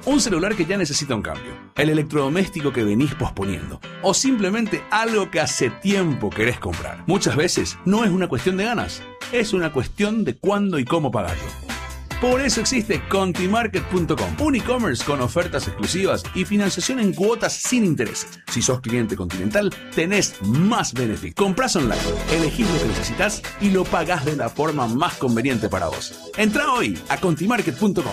Un celular que ya necesita un cambio, el electrodoméstico que venís posponiendo, o simplemente algo que hace tiempo querés comprar. Muchas veces no es una cuestión de ganas, es una cuestión de cuándo y cómo pagarlo. Por eso existe Contimarket.com, un e-commerce con ofertas exclusivas y financiación en cuotas sin interés. Si sos cliente Continental, tenés más beneficios. Comprás online, elegís lo que necesitas y lo pagás de la forma más conveniente para vos. Entrá hoy a Contimarket.com.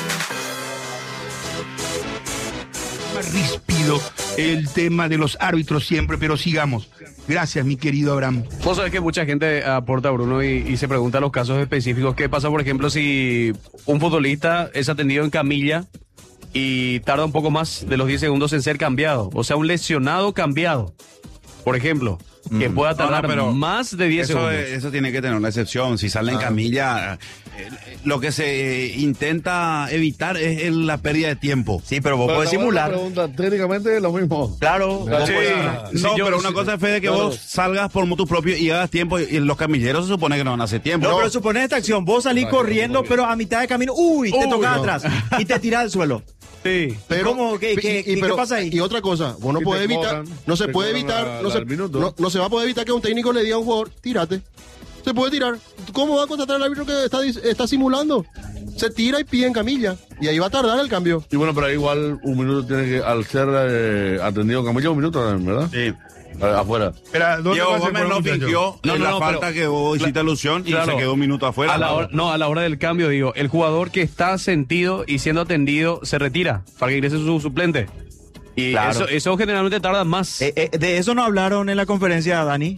Ríspido el tema de los árbitros siempre, pero sigamos. Gracias, mi querido Abraham. Vos sabés que mucha gente aporta, Bruno, y se pregunta los casos específicos. ¿Qué pasa, por ejemplo, si un futbolista es atendido en camilla y tarda un poco más de los 10 segundos en ser cambiado? O sea, un lesionado cambiado, por ejemplo, que pueda tardar más de 10 segundos. Eso tiene que tener una excepción. Si sale en camilla, lo que se intenta evitar es la pérdida de tiempo. Sí, pero vos podés simular. Técnicamente es lo mismo. Claro. Sí. Pero una cosa es, Fede, que vos salgas por motus propio y hagas tiempo, y los camilleros se supone que no van a hacer tiempo. No, pero supone esta acción. Vos salís corriendo, pero a mitad de camino, te tocas atrás y te tirás al suelo. Sí. Pero, ¿cómo? ¿Qué pasa ahí? Y otra cosa, vos no puedes evitar, no se puede evitar, no se va a poder evitar que un técnico le diga a un jugador, tírate. Se puede tirar. ¿Cómo va a contratar al árbitro que está simulando? Se tira y pide en camilla. Y ahí va a tardar el cambio. Y bueno, pero ahí igual un minuto tiene que, al ser atendido en camilla, un minuto, ¿verdad? Sí. Afuera. Diego Gómez no fingió la falta que vos hiciste alusión y se quedó un minuto afuera. A la hora del cambio, digo, el jugador que está sentido y siendo atendido se retira para que ingrese su suplente. Y eso generalmente tarda más. ¿De eso no hablaron en la conferencia, Dani?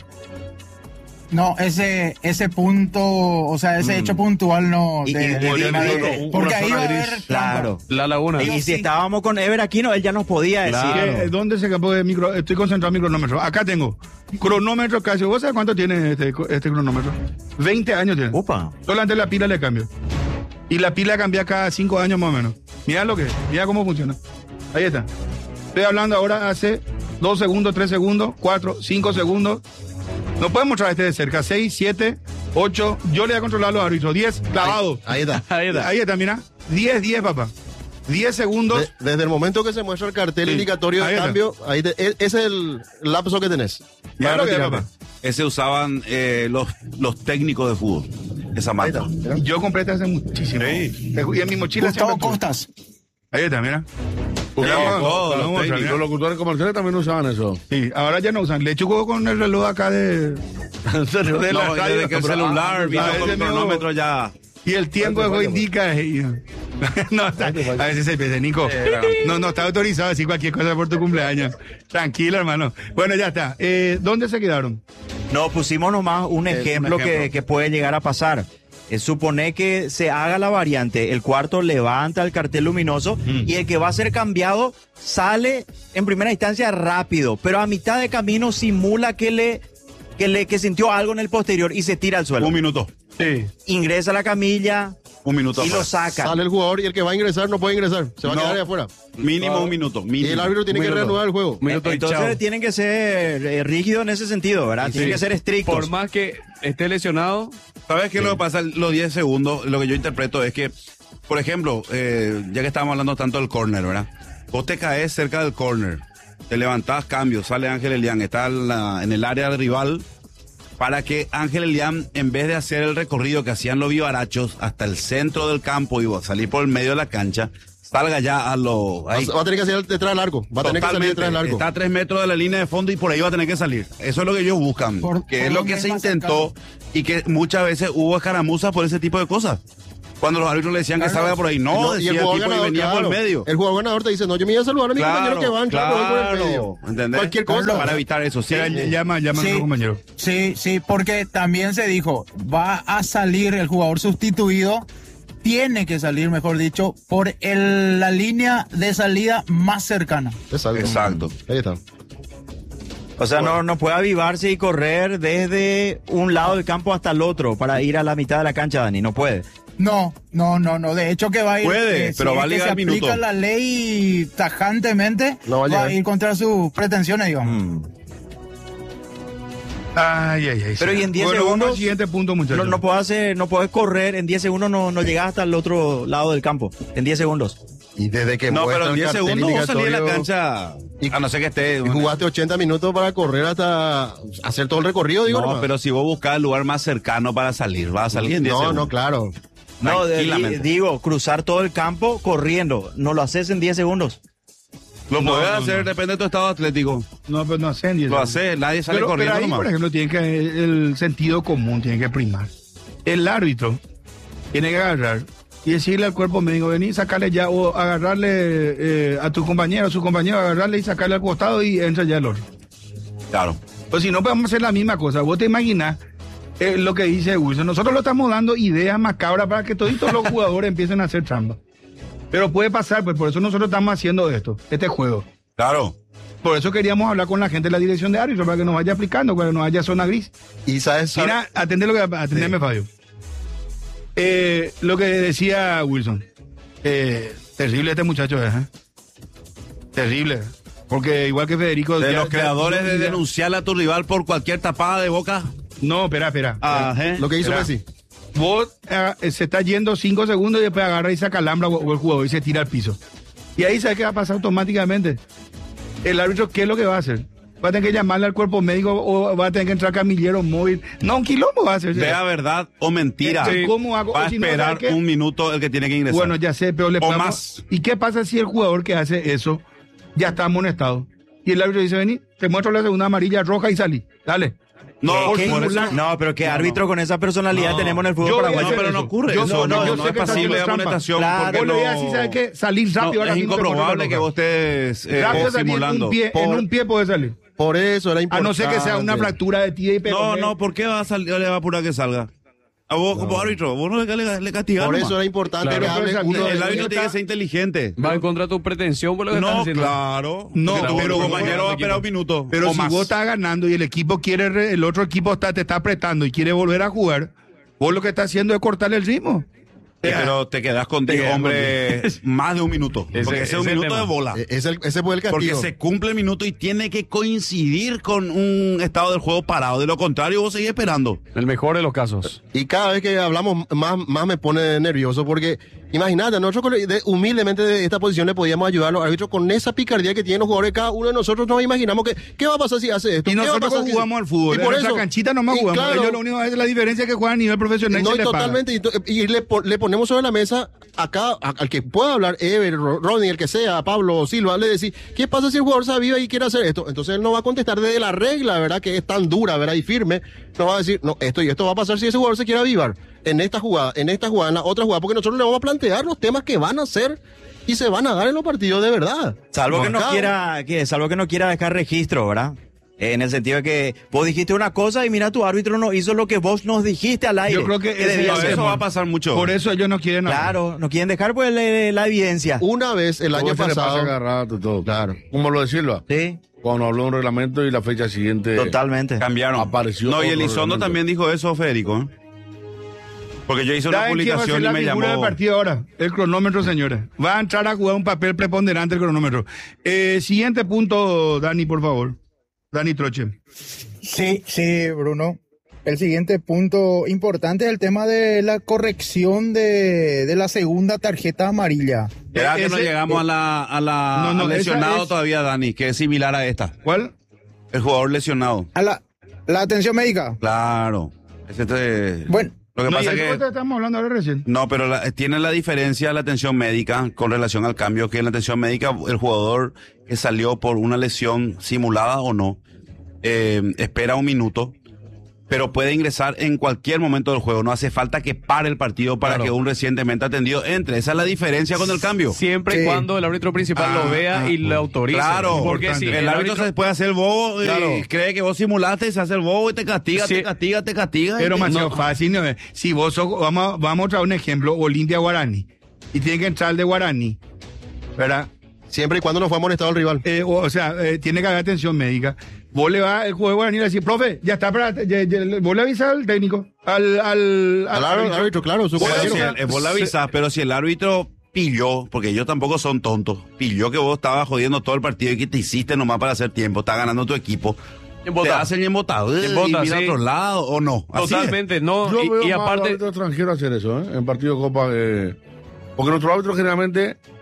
No, ese punto, o sea, ese hecho puntual no. Porque ahí va a haber. Claro. La laguna. Y si estábamos con Ever Aquino, él ya nos podía decir. ¿Dónde se escapó de micro? Estoy concentrado en mi cronómetro. Acá tengo. Cronómetro casi. ¿Vos sabés cuánto tiene este cronómetro? 20 años tiene. Opa. Solamente la pila le cambio. Y la pila cambia cada 5 años más o menos. Mirá mira cómo funciona. Ahí está. Estoy hablando ahora hace 2 segundos, 3 segundos, 4, 5 segundos. No pueden mostrar de cerca. 6, 7, 8. Yo le voy a controlar a los árbitros. 10, clavado. Ahí está. Ahí está, mira. 10, papá. 10 segundos. Desde el momento que se muestra el cartel indicatorio de cambio, ese es el lapso que tenés. Claro que, papá. Ese usaban los técnicos de fútbol. Esa marca. Yo compré hace muchísimo. Sí. Y en mi mochila Gustavo Costas. Ahí está, mira. Los locutores comerciales también usaban eso. Sí, ahora ya no usan. Le chuco con el reloj acá de... ¿En serio? Desde que el celular vino con el cronómetro ya... Y el tiempo de indica... No, a veces se piensa, Nico, no está autorizado a decir cualquier cosa por tu cumpleaños. Tranquilo, hermano. Bueno, ya está. ¿Dónde se quedaron? No, pusimos nomás un ejemplo que puede llegar a pasar. Supone que se haga la variante, el cuarto levanta el cartel luminoso y el que va a ser cambiado sale en primera instancia rápido, pero a mitad de camino simula que sintió algo en el posterior y se tira al suelo. Un minuto. Sí. Ingresa a la camilla. Un minuto. Y lo saca. Sale el jugador y el que va a ingresar no puede ingresar. Se va a quedar ahí afuera. Mínimo un minuto. Y el árbitro tiene que reanudar el juego. Entonces tienen que ser rígidos en ese sentido, ¿verdad? Tienen que ser estrictos. Por más que esté lesionado. ¿Sabes qué es lo que pasa? Los 10 segundos, lo que yo interpreto es que, por ejemplo, ya que estamos hablando tanto del córner, ¿verdad? Vos te caes cerca del córner, te levantás, cambio, sale Ángel Elián, está en el área del rival, para que Ángel Elián, en vez de hacer el recorrido que hacían los vivarachos hasta el centro del campo y salir por el medio de la cancha, salga ya a lo... Va a tener que salir detrás del arco. Va a tener que salir detrás del arco. Está a 3 metros de la línea de fondo y por ahí va a tener que salir. Eso es lo que ellos buscan. Que es lo que se intentó y que muchas veces hubo escaramuzas por ese tipo de cosas. Cuando los árbitros le decían que salga por ahí, no, decía el tipo y venía por el medio. El jugador ganador te dice, no, yo me iba a saludar a mi compañero que va a entrar por el medio. ¿Entendés? Cualquier cosa. Para evitar eso. Sí, llama a tu compañero. Sí, porque también se dijo, va a salir el jugador sustituido, tiene que salir, mejor dicho, por la línea de salida más cercana. Exacto. Ahí está. O sea, no puede avivarse y correr desde un lado del campo hasta el otro para ir a la mitad de la cancha, Dani. No puede. No. De hecho que va a ir... Puede, pero va a ligar el minuto. Si aplica la ley tajantemente, va a ir contra sus pretensiones, digamos. Ay. Pero y en 10 segundos... Siguiente punto, muchachos. No puedes correr, en 10 segundos no llegas hasta el otro lado del campo. En 10 segundos. Y desde que No, muestra pero en el 10 cartel segundos vos salís de la indicatorio, cancha, a no ser que esté... y jugaste 80 minutos para correr hasta hacer todo el recorrido, digo. No, nomás. pero si vos buscas el lugar más cercano para salir, vas a salir en 10 No, segundos. no, claro. No, Tranquilamente. digo, cruzar todo el campo corriendo. No lo haces en 10 segundos. Lo No, podés no, hacer, no. depende de tu estado atlético. No, pero no hacen 10 Lo segundos. haces, nadie sale Pero corriendo ahí, nomás. por ejemplo, tiene que el sentido común tiene que primar. El árbitro tiene que agarrar y decirle al cuerpo médico, vení, sacarle ya, o agarrarle a tu compañero, a su compañero, agarrarle y sacarle al costado y entra ya el otro. Claro. Pues si no, podemos hacer la misma cosa. Vos te imaginás lo que dice Wilson. Nosotros lo estamos dando ideas macabras para que todos los jugadores empiecen a hacer trampa. Pero puede pasar, pues por eso nosotros estamos haciendo este juego. Claro. Por eso queríamos hablar con la gente de la dirección de árbitros, para que nos vaya aplicando, para que nos haya zona gris. Y sabes, Mira, atendeme, Fabio. Lo que decía Wilson. Terrible este muchacho, Terrible. Porque igual que Federico... De ya- los creadores de ya- denunciarle a tu rival por cualquier tapada de boca. No, espera. lo que hizo Espera. Messi. Vos se está yendo 5 segundos y después agarra y se acalambra o el jugador y se tira al piso. Y ahí sabe qué va a pasar automáticamente. El árbitro, ¿qué es lo que va a hacer? Va a tener que llamarle al cuerpo médico o va a tener que entrar camillero móvil. No, un quilombo va a hacer. Vea verdad o mentira. Sí. ¿Cómo hago? Va a O si no, esperar ¿sabe qué? un minuto el que tiene que ingresar. Bueno, ya sé, pero le O podemos- más. ¿Y qué pasa si el jugador que hace eso ya está amonestado? Y el árbitro dice, vení, te muestro la segunda amarilla roja y salí. Dale. No, ¿Qué? por eso- No, pero qué árbitro con esa personalidad No. tenemos en el fútbol Yo voy a paraguayo. hacer pero no eso. ocurre Yo- eso. no, yo No sé es que está pasible de haciendo trampa. amonestación. Claro. porque Vos le no- voy a decir, ¿sabes qué? Salir rápido. No, ahora es mismo te muestro la incomprobable que roja. vos estés Rápido salir simulando. en un pie puede salir. Por eso era A importante. no ser que sea una fractura de tibia y peroné. No, ¿por qué va a salir, le va a apurar que salga? A vos como árbitro, vos no le castigás Por nomás. eso era importante Claro, que pero hable esa- uno El de árbitro tiene que ser inteligente. Va en contra de tu pretensión por lo que estás No, haciendo. claro. No, Porque tu pero- compañero va a esperar un minuto. Pero o si más. vos estás ganando y el equipo quiere, el otro equipo te está apretando y quiere volver a jugar, vos lo que estás haciendo es cortarle el ritmo. Pero te quedás con 10 quedás con hombres más de un minuto. Ese- Porque ese es un ese es el minuto tema. de bola. Ese fue el Porque castigo. se cumple el minuto y tiene que coincidir con un estado del juego parado. De lo contrario, vos seguís esperando. El mejor de los casos. Y cada vez que hablamos más me pone nervioso porque imagínate, nosotros humildemente de esta posición le podíamos ayudar a los árbitros con esa picardía que tienen los jugadores. Cada uno de nosotros nos imaginamos que qué va a pasar si hace esto. Y ¿Qué va a nosotros pasar si- jugamos al fútbol. Y En por nuestra eso, canchita nomás y jugamos. claro, Ellos lo único que es la diferencia es que juegan a nivel profesional y no, se y les paga. totalmente. Y le ponemos sobre la mesa acá, al que pueda hablar, Ever, Ronnie, el que sea, Pablo, Silva, le decís, ¿qué pasa si el jugador se aviva y quiere hacer esto? Entonces él no va a contestar desde la regla, ¿verdad? Que es tan dura, ¿verdad? Y firme. No va a decir, no, esto y esto va a pasar si ese jugador se quiere avivar. En esta jugada, en la otra jugada, porque nosotros le vamos a plantear los temas que van a hacer y se van a dar en los partidos de verdad. Salvo que no Marcado. quiera dejar registro, ¿verdad? En el sentido de que vos dijiste una cosa y mira, tu árbitro no hizo lo que vos nos dijiste al aire. Yo creo que ese debía es el hacer. Eso temor. va a pasar mucho. Por eso ellos no quieren hablar. Claro, no quieren dejar pues la evidencia. Una vez el año Todo se le pasa pasado. cada rato y todo. Claro. Como lo de Silva. Sí, Cuando habló de un reglamento y la fecha siguiente. totalmente. Cambiaron. Apareció No, y otro Elizondo reglamento. también dijo eso, Federico. ¿eh? Porque yo hice una ¿Saben quién va a ser publicación y la me figura del llamó. partido ahora? El cronómetro, señores. Va a entrar a jugar un papel preponderante el cronómetro. Siguiente punto, Dani, por favor. Dani Troche. Sí, Bruno. El siguiente punto importante es el tema de la corrección de la segunda tarjeta amarilla. ¿Será que no Ese- llegamos a No, al esa lesionado es- todavía, Dani? Que es similar a esta. ¿Cuál? El jugador lesionado. A la atención médica. Claro. Bueno. Lo que No, y pasa eso es que... estamos hablando ahora recién. No, pero tiene la diferencia la atención médica con relación al cambio, que en la atención médica el jugador que salió por una lesión simulada o no, espera un minuto, pero puede ingresar en cualquier momento del juego. No hace falta que pare el partido para Claro. que un recientemente atendido entre. Esa es la diferencia con el cambio. Siempre y Sí. cuando el árbitro principal lo vea y le autorice. Claro, Porque si el árbitro se puede hacer el bobo Claro. y cree que vos simulaste y se hace el bobo y te castiga, Sí. te castiga. Pero y te- demasiado fácil. ¿no? Si vos sos, vamos a traer un ejemplo, Olimpia Guarani. Y tiene que entrar el de Guarani. ¿Verdad? Siempre y cuando no fue amonestado el rival. Tiene que haber atención médica. Vos le vas, el juego de Guaraní le decís, profe, ya está vos le avisas al técnico, al Árbitro, claro, su Pero compañero. si vos le avisás, pero si el árbitro pilló, porque ellos tampoco son tontos, pilló que vos estabas jodiendo todo el partido y que te hiciste nomás para hacer tiempo, está ganando tu equipo, te hacen embotado, y Embota, mira a sí. otro lado, o no. Así es. Totalmente, no. Yo veo Y más aparte, árbitros extranjeros hacer eso, ¿eh? En partido de Copa. Porque nuestros árbitros generalmente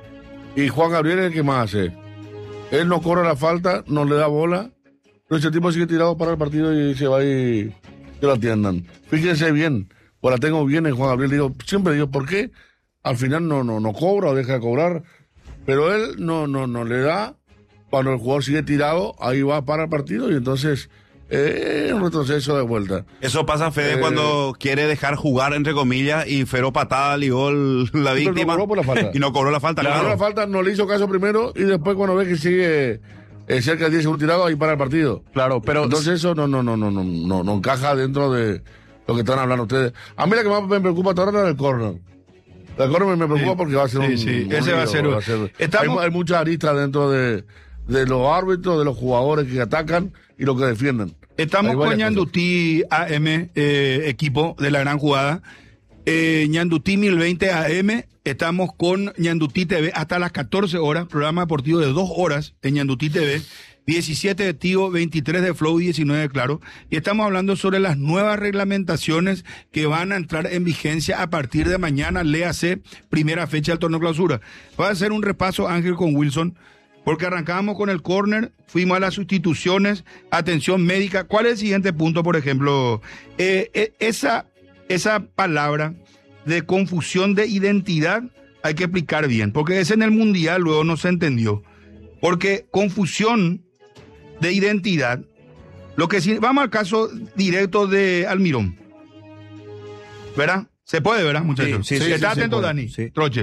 Y Juan Gabriel es el que más hace. Él no corre la falta, no le da bola, pero ese tipo sigue tirado para el partido y se va y que lo atiendan. Fíjense bien, pues la tengo bien en Juan Gabriel. Siempre digo, ¿por qué? Al final no cobra o deja de cobrar, pero él no le da. Cuando el jugador sigue tirado, ahí va para el partido y entonces un retroceso de vuelta. Eso pasa, Fede, cuando quiere dejar jugar, entre comillas, y Feró patada, ligó la víctima. No cobró por la falta. Y no cobró la falta, Claro. La falta no le hizo caso primero y después cuando ve que sigue cerca de 10 segundos tirado, ahí para el partido. Claro, pero... Entonces eso no encaja dentro de lo que están hablando ustedes. A mí la que más me preocupa hasta ahora es el córner. El córner me preocupa porque va a ser ese va a ser. Hay muchas aristas dentro de los árbitros, de los jugadores que atacan y los que defienden. Estamos con Ñandutí AM, equipo de la gran jugada. Ñandutí 1020 AM. Estamos con Ñandutí TV hasta las 14 horas. Programa deportivo de 2 horas en Ñandutí TV. 17 de Tigo, 23 de Flow, 19 de Claro. Y estamos hablando sobre las nuevas reglamentaciones que van a entrar en vigencia a partir de mañana. Léase, primera fecha del torneo clausura. Va a hacer un repaso, Ángel, con Wilson. Porque arrancábamos con el córner, fuimos a las sustituciones, atención médica. ¿Cuál es el siguiente punto, por ejemplo? Esa palabra de confusión de identidad hay que explicar bien, porque ese en el Mundial luego no se entendió. Porque confusión de identidad, vamos al caso directo de Almirón. ¿Verdad? Se puede, ¿verdad, muchachos? Sí, ¿Está atento, Dani? Sí. Troche.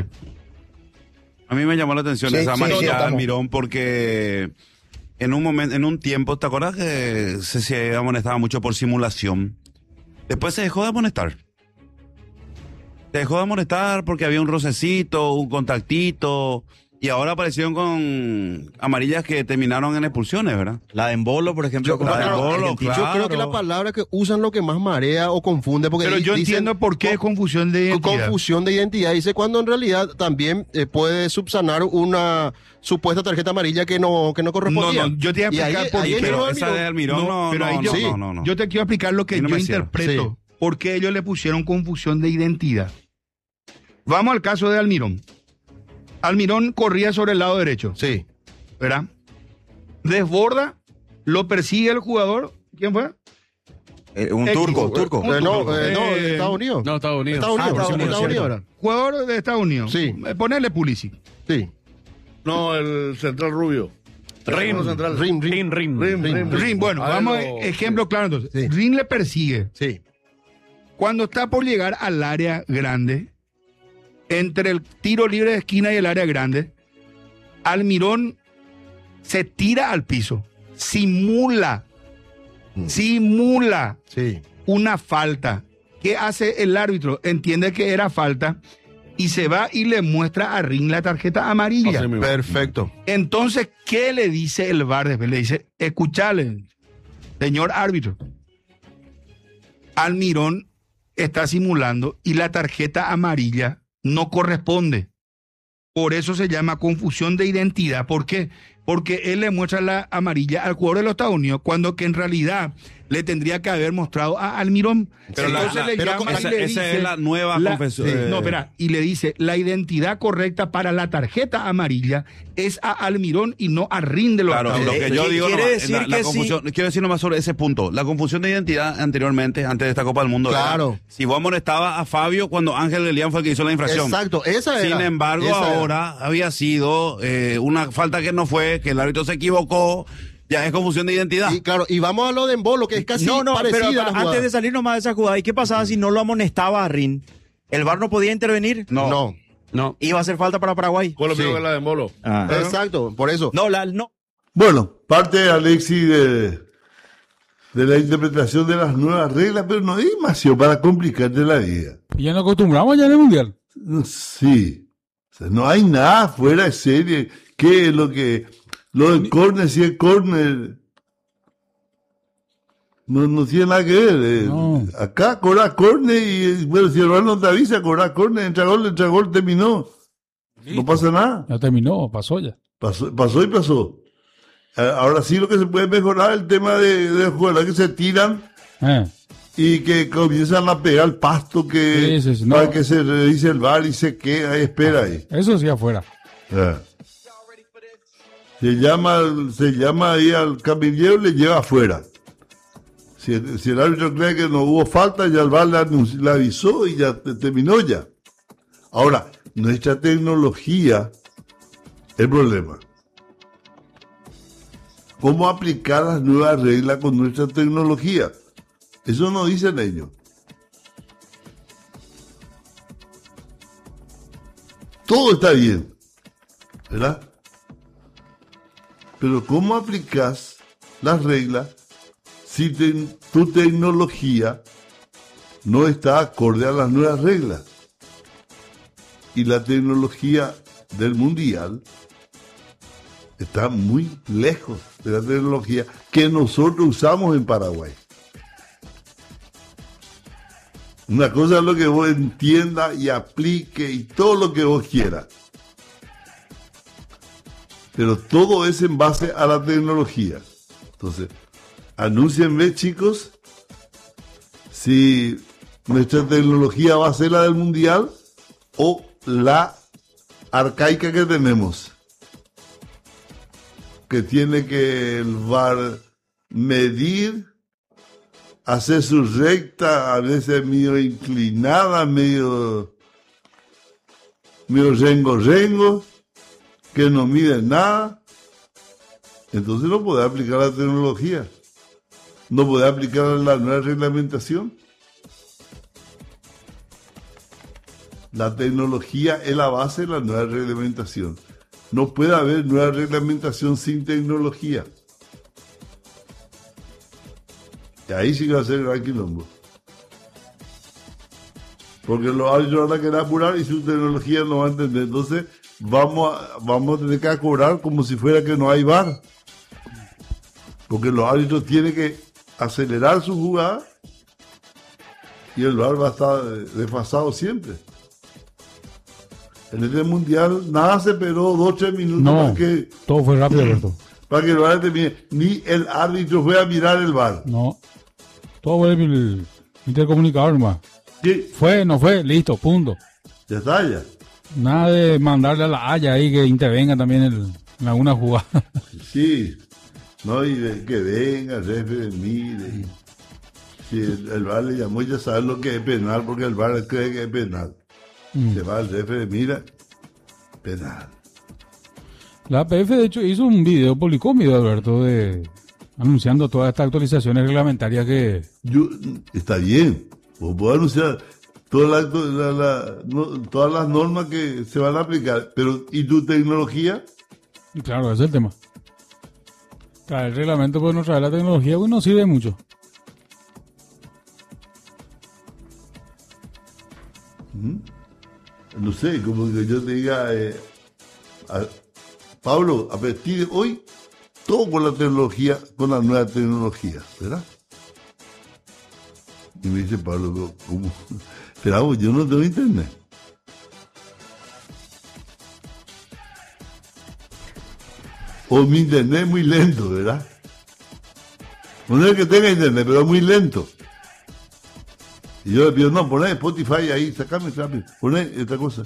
A mí me llamó la atención esa amarilla de Almirón porque en un tiempo, ¿te acuerdas que se amonestaba mucho por simulación? Después se dejó de amonestar. Se dejó de amonestar porque había un rocecito, un contactito, y ahora aparecieron con amarillas que terminaron en expulsiones, ¿verdad? La de Embolo, por ejemplo. Yo creo que la palabra que usan lo que más marea o confunde. Porque pero yo entiendo por qué es confusión de identidad. Confusión de identidad. Dice cuando en realidad también puede subsanar una supuesta tarjeta amarilla que no correspondía. No, yo te voy a explicar por qué. Pero esa de Almirón no. Yo te quiero explicar lo que yo interpreto. Sí. ¿Por qué ellos le pusieron confusión de identidad? Vamos al caso de Almirón. Almirón corría sobre el lado derecho. Sí. ¿Verdad? Desborda, lo persigue el jugador. ¿Quién fue? Un turco. De Estados Unidos. No, Estados Unidos. Estados Unidos. Jugador de Estados Unidos. Sí. Ponerle Pulisic. Sí. No, el central rubio. Rim. Bueno, vamos a ejemplo claro entonces. Sí. Rim le persigue. Sí. Cuando está por llegar al área grande, entre el tiro libre de esquina y el área grande, Almirón se tira al piso, simula Sí. una falta. ¿Qué hace el árbitro? Entiende que era falta y se va y le muestra a Ring la tarjeta amarilla. Perfecto. Entonces, ¿qué le dice el VAR después? Le dice, escuchale, señor árbitro, Almirón está simulando y la tarjeta amarilla no corresponde. Por eso se llama confusión de identidad. ¿Por qué? Porque él le muestra la amarilla al jugador de los Estados Unidos cuando que en realidad le tendría que haber mostrado a Almirón. Pero entonces le llama y le esa dice, es la nueva confesión. No, espera, y le dice, la identidad correcta para la tarjeta amarilla es a Almirón y no a Rin de los Claro, Estados lo Unidos. que yo digo, quiere decir la que confusión, quiero decir nomás sobre ese punto. La confusión de identidad anteriormente, antes de esta Copa del Mundo, Claro. era, si vos amonestabas a Fabio cuando Ángel Elián fue el que hizo la infracción. Exacto, esa era. Sin embargo, ahora había sido una falta que no fue, que el árbitro se equivocó. Ya es confusión de identidad. Y claro, y vamos a lo de Embolo, que es casi parecida pero a la jugada. antes de salir nomás de esa jugada, ¿y qué pasaba si no lo amonestaba a Rin? ¿El VAR no podía intervenir? No. ¿Iba a hacer falta para Paraguay? Fue lo mismo que la de Molo. Exacto, por eso. No. Bueno, parte Alexis de la interpretación de las nuevas reglas, pero no hay demasiado para complicarte la vida. Y ya nos acostumbramos ya en el Mundial. Sí. O sea, no hay nada fuera de serie. ¿Qué es lo que... Lo del córner, si el córner no tiene nada que ver. No. Acá cobra córner y, bueno, si el VAR no te avisa, cobra córner, entra gol, terminó. Sí. No pasa nada. Ya terminó, pasó ya. Pasó y pasó. Ahora sí lo que se puede mejorar es el tema de jugadores que se tiran y que comienzan a pegar el pasto Sí, no. para que se revise el VAR y se quede ahí, espera ahí. Eso sí afuera. Se llama ahí al camillero y le lleva afuera. Si el árbitro cree que no hubo falta, ya el VAR le avisó y ya terminó ya. Ahora, nuestra tecnología es el problema. ¿Cómo aplicar las nuevas reglas con nuestra tecnología? Eso no dicen ellos. Todo está bien, ¿verdad? Pero ¿cómo aplicas las reglas si tu tecnología no está acorde a las nuevas reglas? Y la tecnología del mundial está muy lejos de la tecnología que nosotros usamos en Paraguay. Una cosa es lo que vos entiendas y aplique y todo lo que vos quieras. Pero todo es en base a la tecnología. Entonces, anúncienme, chicos, si nuestra tecnología va a ser la del mundial o la arcaica que tenemos, que tiene que el VAR medir, hacer su recta, a veces medio inclinada, medio rengo, que no mide nada. Entonces no puede aplicar la tecnología, no puede aplicar la nueva reglamentación. La tecnología es la base de la nueva reglamentación. No puede haber nueva reglamentación sin tecnología. Y ahí sí que va a ser gran quilombo. Porque los árbitros van a querer apurar y su tecnología no va a entender. Entonces vamos a tener que cobrar como si fuera que no hay VAR. Porque los árbitros tienen que acelerar su jugada y el VAR va a estar desfasado siempre. En este mundial nada se esperó 2-3 minutos para que... todo fue rápido, Alberto. Para que el VAR termine. Ni el árbitro fue a mirar el VAR. No. Todo fue el intercomunicador nomás. ¿Qué? Fue, no fue, listo, punto. Ya está, ya. Nada de mandarle a la Haya ahí que intervenga también en alguna jugada. Sí. No, y que venga, el referee mire. Si el VAR le llamó, ya sabe lo que es penal, porque el VAR cree que es penal. Se va el referee, mira, penal. La APF, de hecho, hizo un video, publicó un video, Alberto, anunciando todas estas actualizaciones reglamentarias que... Está bien, vos podés anunciar todas las normas que se van a aplicar, pero ¿y tu tecnología? Claro, ese es el tema. Claro, el reglamento pues no trae la tecnología, pues no sirve mucho. No sé, como que yo te diga, Pablo, a partir de hoy, todo con la tecnología, con la nueva tecnología, ¿verdad? Y me dice Pablo, ¿cómo? Pero yo no tengo internet. O mi internet es muy lento, ¿verdad? No es que tenga internet, pero es muy lento. Y yo le pido, no, poné Spotify ahí, sacame rápido, poné esta cosa.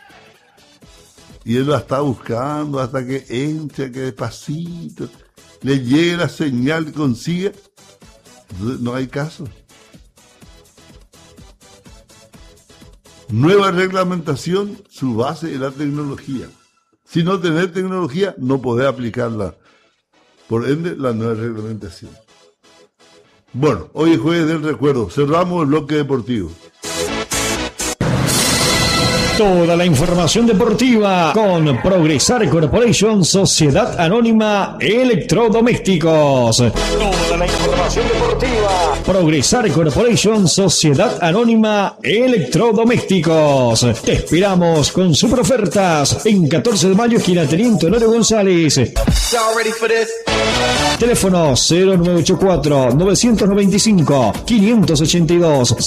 Y él la está buscando hasta que entre, que despacito, le llegue la señal, consiga. Entonces no hay caso. Nueva reglamentación, su base es la tecnología. Si no tenés tecnología, no podés aplicarla. Por ende, la nueva reglamentación. Bueno, hoy es jueves del recuerdo. Cerramos el bloque deportivo. Toda la información deportiva con Progresar Corporation, Sociedad Anónima Electrodomésticos. Toda la información deportiva. Progresar Corporation, Sociedad Anónima Electrodomésticos. Te esperamos con super ofertas en 14 de mayo, esquina Teniente Honorio González. Teléfono 0984-995-582,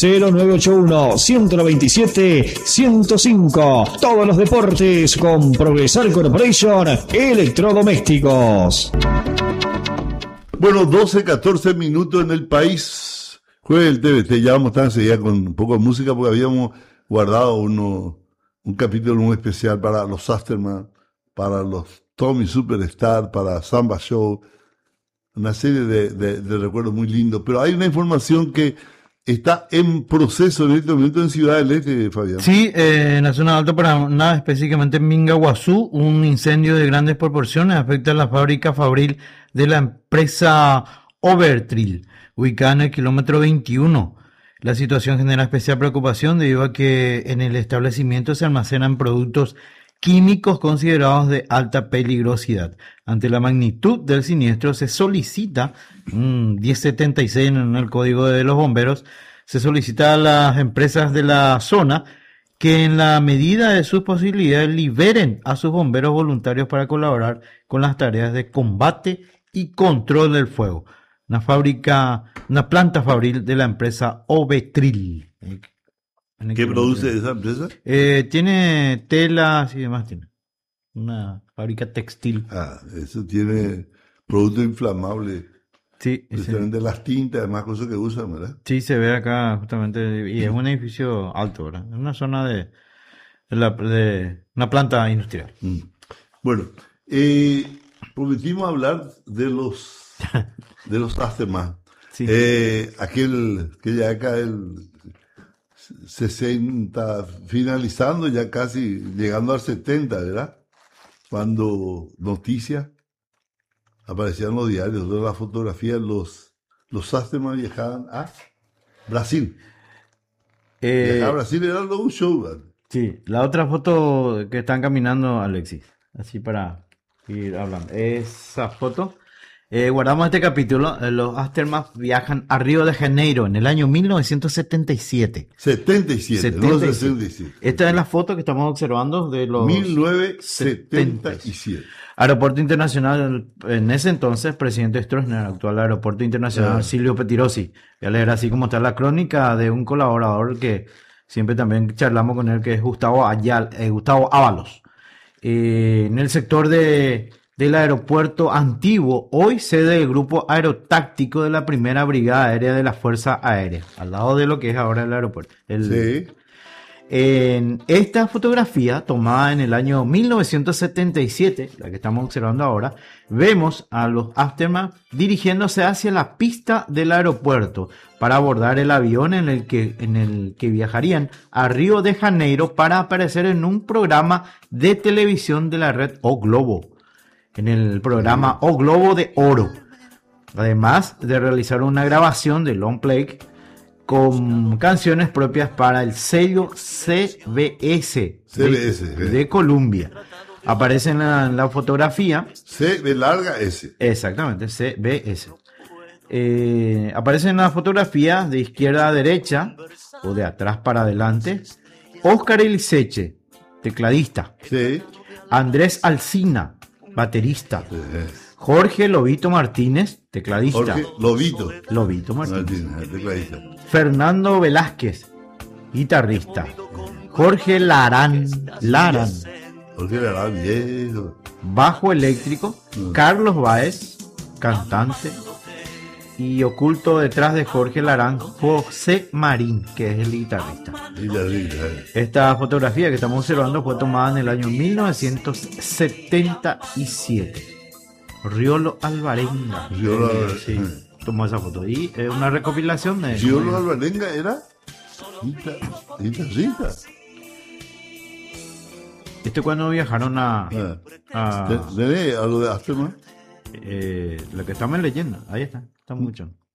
0981-197-105. Todos los deportes con Progresar Corporation Electrodomésticos. Bueno, 12-14 minutos en el país. Jueves el TVT. Ya vamos a estar enseguida con un poco de música porque habíamos guardado un capítulo muy especial para los Afterman, para los Tommy Superstar, para Samba Show, una serie de recuerdos muy lindos. Pero hay una información que está en proceso en este momento en Ciudad del Este, Fabián. Sí, en la zona de Alto Paraná, específicamente en Mingaguazú, un incendio de grandes proporciones afecta a la fábrica fabril de la empresa Obertril, ubicada en el kilómetro 21. La situación genera especial preocupación debido a que en el establecimiento se almacenan productos químicos considerados de alta peligrosidad. Ante la magnitud del siniestro se solicita 1076 en el Código de los Bomberos, se solicita a las empresas de la zona que en la medida de sus posibilidades liberen a sus bomberos voluntarios para colaborar con las tareas de combate y control del fuego. Una planta fabril de la empresa Obertril. ¿Qué produce esa empresa? Tiene telas y demás. Tiene una fábrica textil. Eso tiene productos inflamables. Sí. Especialmente las tintas, demás cosas que usan, ¿verdad? Sí, se ve acá justamente. Y es un edificio alto, ¿verdad? Es una zona de una planta industrial. Bueno, prometimos hablar de los aftermath. Sí. Aquella acá el 60, finalizando, ya casi llegando al 70, ¿verdad? Cuando noticias aparecían en los diarios, todas las fotografías, los aftermath viajaban a Brasil. Viajar a Brasil era un show, ¿verdad? Sí, la otra foto que están caminando, Alexis, así para ir hablando. Esa foto. Guardamos este capítulo. Los aftermath viajan a Río de Janeiro en el año 1977. 77, no 67. Esta es la foto que estamos observando de los 1977. Aeropuerto Internacional, en ese entonces, presidente Stroessner, actual Aeropuerto Internacional Silvio Pettirossi. Voy a leer así como está la crónica de un colaborador que siempre también charlamos con él, que es Gustavo Ábalos. En el sector del aeropuerto antiguo, hoy sede del grupo aerotáctico de la primera brigada aérea de la Fuerza Aérea, al lado de lo que es ahora el aeropuerto. Sí. En esta fotografía, tomada en el año 1977, la que estamos observando ahora, vemos a los aftermath dirigiéndose hacia la pista del aeropuerto para abordar el avión en el que viajarían a Río de Janeiro para aparecer en un programa de televisión de la red O Globo, en el programa O Globo de Oro, además de realizar una grabación de long play con canciones propias para el sello CBS de Colombia. Aparece en la fotografía. C de larga S. Exactamente, CBS. Aparece en la fotografía de izquierda a derecha o de atrás para adelante Óscar Eliseche, tecladista. Sí. Andrés Alsina, baterista. Sí. Jorge Lobito Martínez, tecladista. Jorge Lobito Martínez, tecladista. Fernando Velázquez, guitarrista. Jorge Larán, viejo. Bajo eléctrico. Carlos Báez, cantante. Y oculto detrás de Jorge Larán, José Marín, que es el guitarrista. Esta fotografía que estamos observando fue tomada en el año 1977. Riolo Alvarenga. Sí, tomó esa foto. Y una recopilación de... Riolo Alvarenga era guitarrista. Esto cuando viajaron a lo de Aftermath. Lo que estamos leyendo, ahí está mucho.